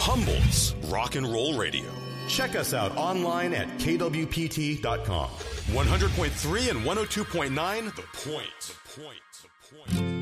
Humboldt's Rock and Roll Radio. Check us out online at kwpt.com. 100.3 and 102.9, The Point.